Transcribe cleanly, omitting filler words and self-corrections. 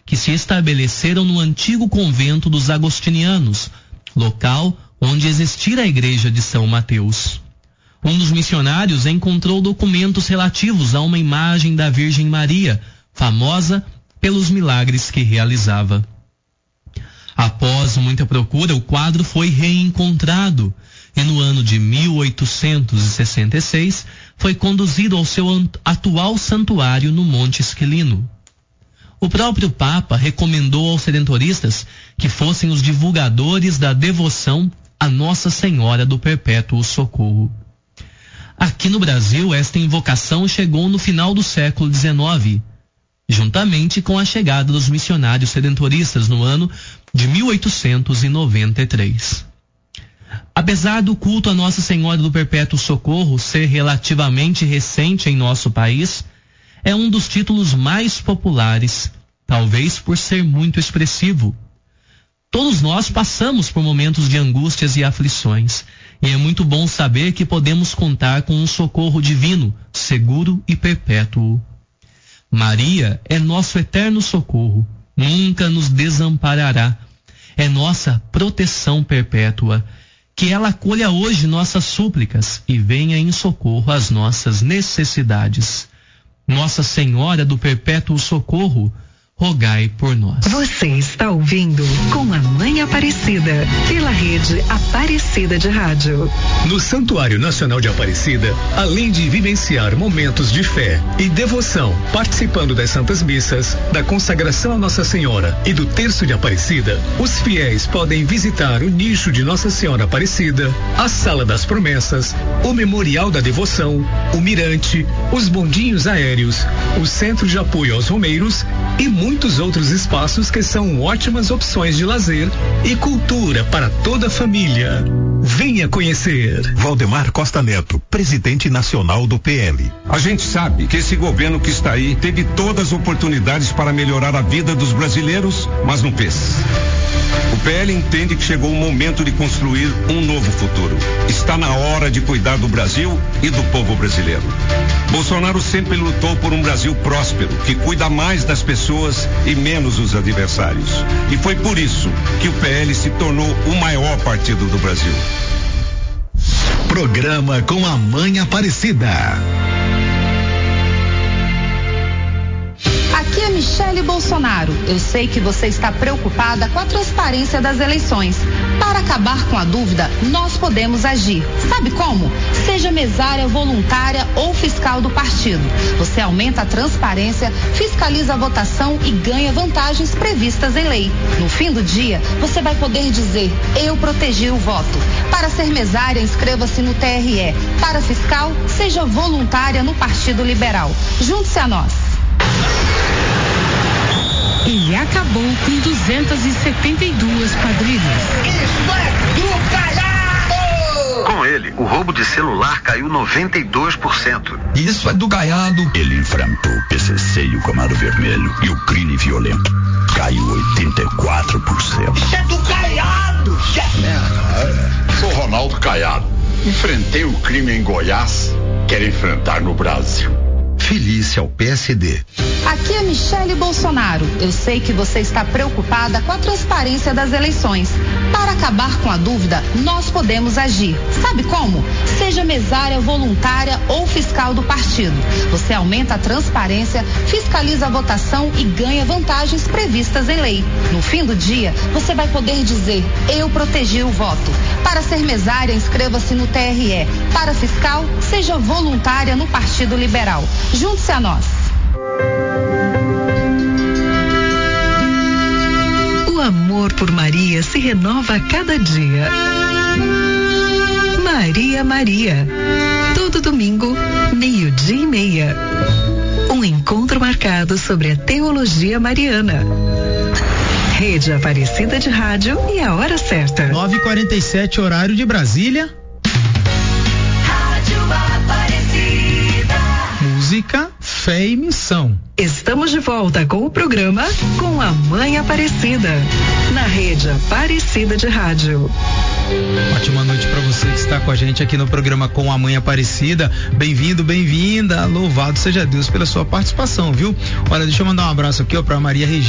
que se estabeleceram no antigo convento dos agostinianos, local onde existira a igreja de São Mateus. Um dos missionários encontrou documentos relativos a uma imagem da Virgem Maria, famosa pelos milagres que realizava. Após muita procura, o quadro foi reencontrado e no ano de 1866 foi conduzido ao seu atual santuário no Monte Esquilino. O próprio Papa recomendou aos redentoristas que fossem os divulgadores da devoção a Nossa Senhora do Perpétuo Socorro. Aqui no Brasil, esta invocação chegou no final do século XIX, juntamente com a chegada dos missionários redentoristas no ano de 1893. Apesar do culto a Nossa Senhora do Perpétuo Socorro ser relativamente recente em nosso país, é um dos títulos mais populares, talvez por ser muito expressivo. Todos nós passamos por momentos de angústias e aflições, e é muito bom saber que podemos contar com um socorro divino, seguro e perpétuo. Maria é nosso eterno socorro, nunca nos desamparará. É nossa proteção perpétua. Que ela acolha hoje nossas súplicas e venha em socorro às nossas necessidades. Nossa Senhora do Perpétuo Socorro, rogai por nós. Você está ouvindo Com a Mãe Aparecida, pela rede Aparecida de Rádio. No Santuário Nacional de Aparecida, além de vivenciar momentos de fé e devoção, participando das Santas Missas, da consagração a Nossa Senhora e do Terço de Aparecida, os fiéis podem visitar o nicho de Nossa Senhora Aparecida, a Sala das Promessas, o Memorial da Devoção, o Mirante, os bondinhos aéreos, o Centro de Apoio aos Romeiros e muitos outros espaços que são ótimas opções de lazer e cultura para toda a família. Venha conhecer. Valdemar Costa Neto, presidente nacional do PL. A gente sabe que esse governo que está aí teve todas as oportunidades para melhorar a vida dos brasileiros, mas não fez. O PL entende que chegou o momento de construir um novo futuro. Está na hora de cuidar do Brasil e do povo brasileiro. Bolsonaro sempre lutou por um Brasil próspero, que cuida mais das pessoas e menos dos adversários. E foi por isso que o PL se tornou o maior partido do Brasil. Programa Com a Mãe Aparecida. Aqui é Michele Bolsonaro. Eu sei que você está preocupada com a transparência das eleições. Para acabar com a dúvida, nós podemos agir. Sabe como? Seja mesária, voluntária ou fiscal do partido. Você aumenta a transparência, fiscaliza a votação e ganha vantagens previstas em lei. No fim do dia, você vai poder dizer: eu protegi o voto. Para ser mesária, inscreva-se no TRE. Para fiscal, seja voluntária no Partido Liberal. Junte-se a nós. E acabou com 272 quadrilhas. Isso é do Caiado! Com ele, o roubo de celular caiu 92%. Isso é do Caiado. Ele enfrentou o PCC e o Comando Vermelho e o crime violento. Caiu 84%. Isso é do Caiado! Sou Ronaldo Caiado. Enfrentei o crime em Goiás. Quero enfrentar no Brasil. Felícia ao PSD. Aqui é Michele Bolsonaro. Eu sei que você está preocupada com a transparência das eleições. Para acabar com a dúvida, nós podemos agir. Sabe como? Seja mesária, voluntária ou fiscal do partido. Você aumenta a transparência, fiscaliza a votação e ganha vantagens previstas em lei. No fim do dia, você vai poder dizer: eu protegi o voto. Para ser mesária, inscreva-se no TRE. Para fiscal, seja voluntária no Partido Liberal. Junte-se a nós. O amor por Maria se renova a cada dia. Maria Maria. Todo domingo, 12:30. Um encontro marcado sobre a teologia mariana. Rede Aparecida de Rádio e a hora certa. 9h47, horário de Brasília. Rádio Aparecida. Música, fé e missão. Estamos de volta com o programa Com a Mãe Aparecida, na Rede Aparecida de Rádio. Ótima noite para você que está com a gente aqui no programa Com a Mãe Aparecida. Bem-vindo, bem-vinda. Louvado seja Deus pela sua participação, viu? Olha, deixa eu mandar um abraço aqui, ó, para Maria Regina.